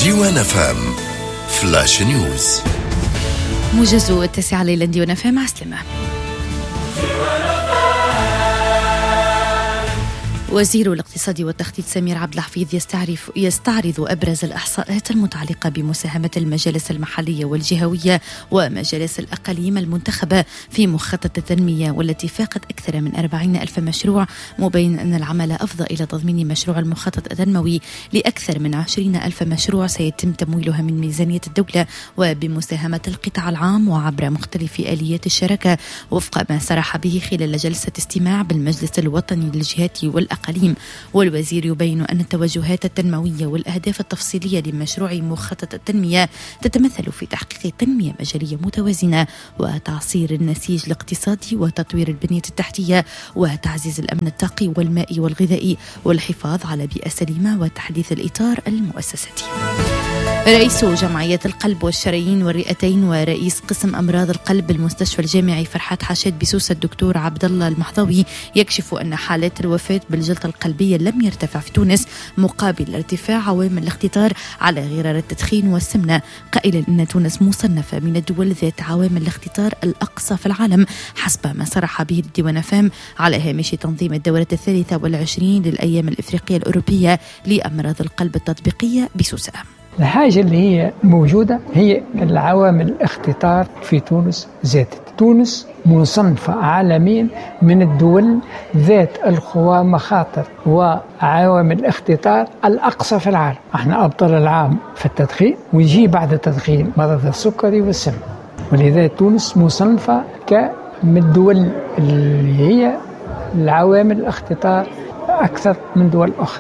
ديوان FM فلاش نيوز. موجز 9 ليلا ديوان FM مع سلمة. وزير الاقتصاد والتخطيط سمير عبد الحفيظ يستعرض أبرز الإحصاءات المتعلقة بمساهمة المجالس المحلية والجهوية ومجالس الأقاليم المنتخبة في مخطط التنمية، والتي فاقت أكثر من 40,000 مشروع، مبين أن العمل أفضى إلى تضمين مشروع المخطط التنموي لأكثر من 20,000 مشروع سيتم تمويلها من ميزانية الدولة وبمساهمة القطاع العام وعبر مختلف آليات الشراكة، وفق ما صرح به خلال جلسة استماع بالمجلس الوطني للجهات والأقاليم. والوزير يبين أن التوجهات التنموية والأهداف التفصيلية لمشروع مخطط التنمية تتمثل في تحقيق تنمية مجالية متوازنة وتعصير النسيج الاقتصادي وتطوير البنية التحتية وتعزيز الأمن الطاقي والمائي والغذائي والحفاظ على بيئة سليمة وتحديث الإطار المؤسسي. رئيس جمعية القلب والشرايين والرئتين ورئيس قسم أمراض القلب بالمستشفى الجامعي فرحات حشاد بسوسة الدكتور عبد الله المحضوي يكشف أن حالات الوفاة بالجلطة القلبية لم يرتفع في تونس مقابل ارتفاع عوامل الاخطار على غرار التدخين والسمنة، قائلا أن تونس مصنفة من الدول ذات عوامل الاخطار الأقصى في العالم حسب ما صرح به الديوان FM على هامش تنظيم الدورة 23 للأيام الإفريقية الأوروبية لأمراض القلب التطبيقية بسوسة. الحاجة اللي هي موجودة هي العوامل الاخطار في تونس زادت. تونس مصنفة عالميا من الدول ذات القوى مخاطر وعوامل الاخطار الأقصى في العالم. احنا أبطال العالم في التدخين، ويجي بعد التدخين مرض السكري والسمنة، ولذا تونس مصنفة من الدول اللي هي العوامل الاخطار أكثر من دول أخرى.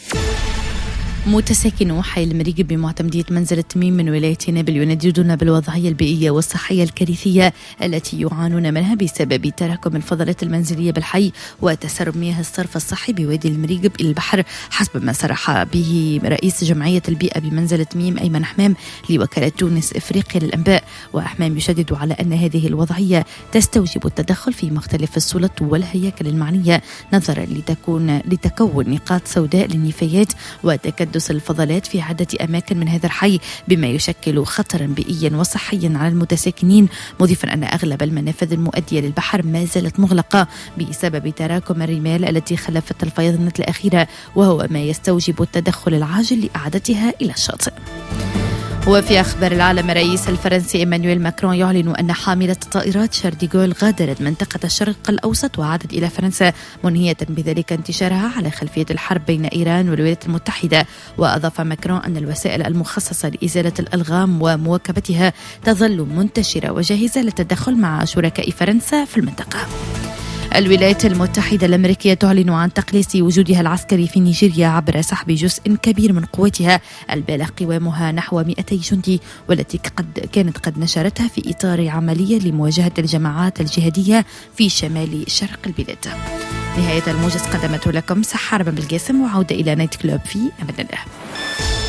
متساكنو حي المريق بمعتمدية منزل التميم من ولاية نابل ينددون بالوضعية البيئية والصحية الكارثية التي يعانون منها بسبب تراكم الفضلات المنزلية بالحي وتسرب مياه الصرف الصحي بوادي المريق إلى البحر، حسب ما صرح به رئيس جمعية البيئة بمنزل التميم أيمن حمام لوكالة تونس إفريقيا للأنباء. وحمام يشدد على أن هذه الوضعية تستوجب التدخل في مختلف السلطات والهياكل المعنية نظرا لتكون نقاط سوداء للنفايات وتكدس الفضلات في عدة أماكن من هذا الحي، بما يشكل خطرا بيئيا وصحيا على المتساكنين، مضيفا أن أغلب المنافذ المؤدية للبحر ما زالت مغلقة بسبب تراكم الرمال التي خلفت الفيضانات الأخيرة، وهو ما يستوجب التدخل العاجل لإعادتها إلى الشاطئ. وفي أخبار العالم، الرئيس الفرنسي إيمانويل ماكرون يعلن أن حاملة طائرات شارل دي غول غادرت منطقة الشرق الأوسط وعادت إلى فرنسا، منهية بذلك انتشارها على خلفية الحرب بين إيران والولايات المتحدة. وأضاف ماكرون أن الوسائل المخصصة لإزالة الألغام ومواكبتها تظل منتشرة وجاهزة للتدخل مع شركاء فرنسا في المنطقة. الولايات المتحدة الأمريكية تعلن عن تقليص وجودها العسكري في نيجيريا عبر سحب جزء كبير من قوتها البالغ قوامها نحو 200 جندي، والتي كانت قد نشرتها في إطار عملية لمواجهة الجماعات الجهادية في شمال شرق البلاد. نهاية الموجز قدمته لكم سحارة بالقاسم، وعودة إلى نايت كلوب في أمان الله.